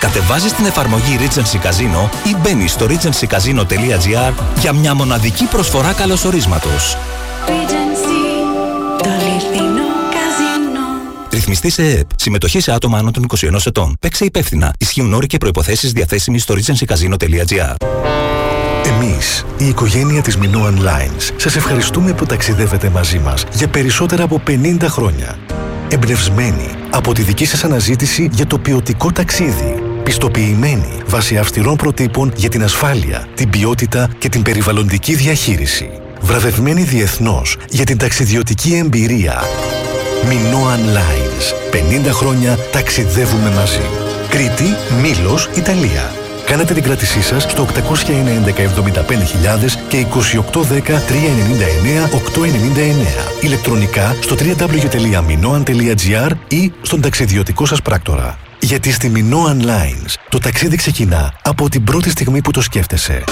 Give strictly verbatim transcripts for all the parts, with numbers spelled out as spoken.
Κατεβάζεις την εφαρμογή Regency Casino ή μπαίνεις στο regency casino τελεία gr για μια μοναδική προσφορά καλωσορίσματος. Regency, το αληθινό καζίνο. Ρυθμιστή σε ΕΕΠ. Συμμετοχή σε άτομα άνω των είκοσι ενός ετών. Παίξε υπεύθυνα. Ισχύουν όροι και προϋποθέσεις διαθέσιμοι στο regency casino τελεία gr. Εμείς, η οικογένεια της Minoan Lines, σας ευχαριστούμε που ταξιδεύετε μαζί μας για περισσότερα από πενήντα χρόνια. Εμπνευσμένοι από τη δική σας αναζήτηση για το ποιοτικό ταξίδι. Πιστοποιημένοι βάσει αυστηρών προτύπων για την ασφάλεια, την ποιότητα και την περιβαλλοντική διαχείριση. Βραβευμένοι διεθνώς για την ταξιδιωτική εμπειρία. Minoan Lines. πενήντα χρόνια ταξιδεύουμε μαζί. Κρήτη, Μήλος, Ιταλία. Κάνετε την κράτησή σας στο οκτακόσια ένα έντεκα εβδομήντα πέντε χιλιάδες και είκοσι οκτώ δέκα τριακόσια ενενήντα εννέα οκτακόσια ενενήντα εννέα. Ηλεκτρονικά στο double-u double-u double-u τελεία minoan τελεία gr ή στον ταξιδιωτικό σας πράκτορα. Γιατί στη Minoan Lines το ταξίδι ξεκινά από την πρώτη στιγμή που το σκέφτεσαι.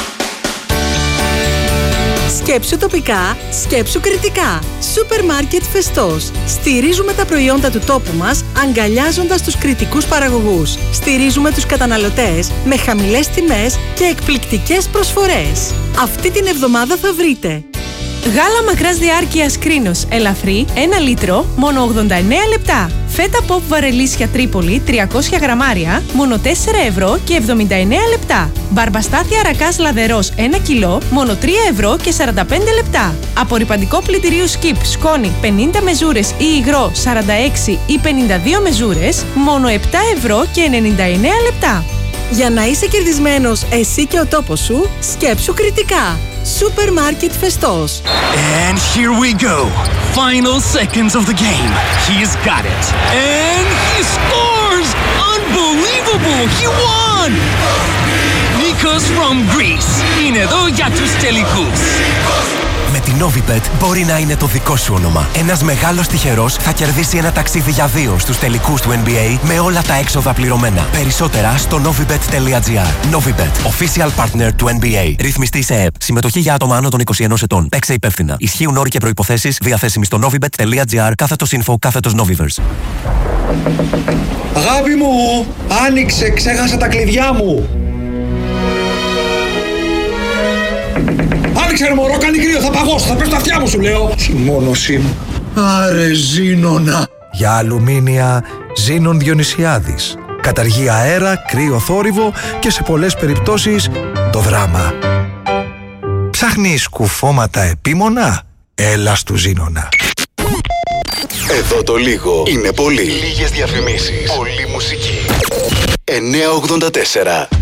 Σκέψου τοπικά, σκέψου κριτικά. Σούπερ μάρκετ Φεστός. Στηρίζουμε τα προϊόντα του τόπου μας, αγκαλιάζοντας τους κριτικούς παραγωγούς. Στηρίζουμε τους καταναλωτές με χαμηλές τιμές και εκπληκτικές προσφορές. Αυτή την εβδομάδα θα βρείτε γάλα μακράς διάρκειας Κρίνος ελαφρύ ένα λίτρο, μόνο ογδόντα εννέα λεπτά. Φέτα ποπ βαρελίσια Τρίπολη τριακόσια γραμμάρια, μόνο τέσσερα ευρώ και εβδομήντα εννέα λεπτά. Μπαρμπαστάθια ρακάς λαδερός ένα κιλό, μόνο τρία ευρώ και σαράντα πέντε λεπτά. Απορρυπαντικό πλυντηρίου Skip σκόνη πενήντα μεζούρες ή υγρό σαράντα έξι ή πενήντα δύο μεζούρες, μόνο επτά ευρώ και ενενήντα εννέα λεπτά. Για να είσαι κερδισμένος εσύ και ο τόπος σου, σκέψου κριτικά. Σούπερ μάρκετ Φεστός. And here we go. Final seconds of the game. He's got it. And he scores! Unbelievable! He won! Nikos from Greece. Είναι εδώ για τους τελικούς. Με την Novibet μπορεί να είναι το δικό σου όνομα. Ένας μεγάλος τυχερός θα κερδίσει ένα ταξίδι για δύο στους τελικούς του N B A με όλα τα έξοδα πληρωμένα. Περισσότερα στο novibet τελεία gr. Novibet, official partner του N B A. Ρυθμιστή σε ΕΕΠ. Συμμετοχή για άτομα άνω των είκοσι ενός ετών. Παίξε υπεύθυνα. Ισχύουν όροι και προϋποθέσεις διαθέσιμοι στο novibet τελεία gr κάθετος info κάθετος noviverse. Αγάπη μου, άνοιξε, ξέχασα τα κλειδιά μου. Άνοιξε ρε μωρό, κάνει κρύο, θα παγώσω, θα πέσω τα αυτιά μου σου λέω. Συμμόνωσή μου. Άρε Ζήνονα. Για αλουμίνια Ζήνων Διονυσιάδης. Καταργεί αέρα, κρύο, θόρυβο και σε πολλές περιπτώσεις το δράμα. Ψάχνεις κουφώματα επίμονα? Έλα στου Ζήνονα. Εδώ το λίγο είναι πολύ. Λίγες διαφημίσεις. Πολύ μουσική. εννιακόσια ογδόντα τέσσερα